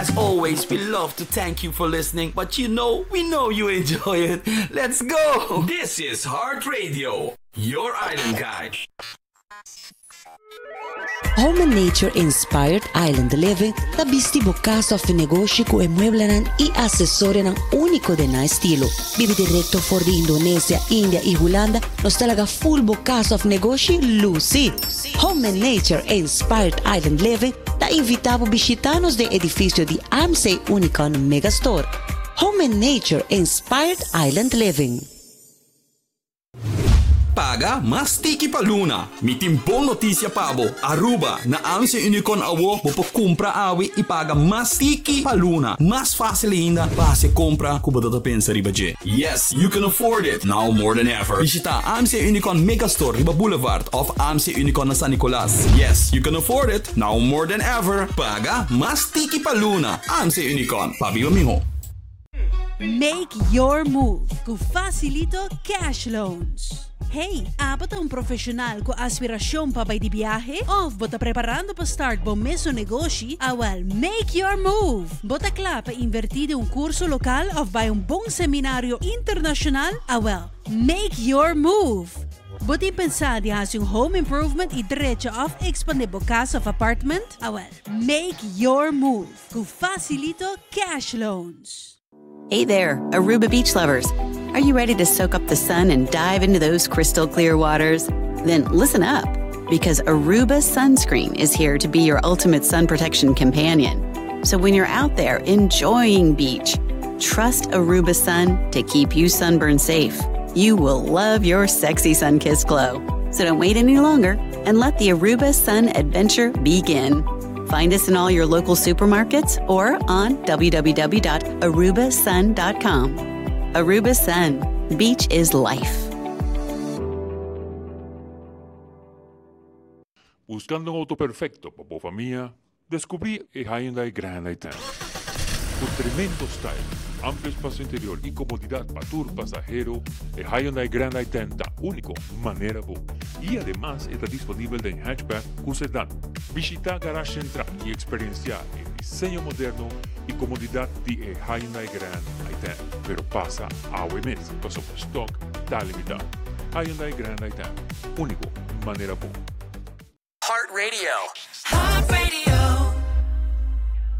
As always, we love to thank you for listening, but we know you enjoy it. Let's go! This is Heart Radio, your island guide. Home and Nature-inspired island living tabisti bukas of negosyo ko e mueblanan i asesore ng uniko din na estilo. Bibi direkto for the Indonesia, India i Holanda nos talaga full bukas of negosyo Lucy. Home and Nature-inspired island living ta invitabo bisitanos de edificio di AMSE Unicon Megastore. Home and Nature-inspired island living. Paga mas tiki paluna. Mitimpong notisya pabo. Aruba na AMSE Unicon awo bopo kumpra awi ipaga mas tiki paluna. Mas fácil ainda base compra kubadota pensa riba je. Yes, you can afford it now more than ever. Visita AMSE Unicon Megastore riba Boulevard of AMSE Unicon na San Nicolas. Yes, you can afford it now more than ever. Paga mas tiki paluna. AMSE Unicon. Pabiyo miho. Make your move com Facilito Cash Loans. Hey, apat ang profesional ko aspirasyon pa bay di biyahe? Of bota preparando pa start bom meso negosyo? Awal, make your move! Bota kla pa invertide un kurso lokal of bay un bong seminaryo internasyonal? Awal, make your move! Buti pensadi has yung home improvement i diretso of expandable casa of apartment? Awal, make your move com Facilito Cash Loans. Hey there, Aruba beach lovers. Are you ready to soak up the sun and dive into those crystal clear waters? Then listen up, because Aruba Sunscreen is here to be your ultimate sun protection companion. So when you're out there enjoying beach, trust Aruba Sun to keep you sunburn safe. You will love your sexy sun-kissed glow. So don't wait any longer and let the Aruba Sun adventure begin. Find us in all your local supermarkets or on www.arubasun.com. Aruba Sun. Beach is life. Buscando un auto perfecto para tu familia, descubrí el Hyundai Grand i10. Con tremendo style, amplio espacio interior y comodidad para tu pasajero, el Hyundai Grand i10 da único manera bo. Y además está disponible en hatchback con sedán. Visita Garage Central y experienciar el diseño moderno y comodidad de Hyundai Grand i10. Pero pasa a mes, pasó por stock, está limitado. Hyundai Grand i10, único manera bo. Heart Radio. Heart Radio.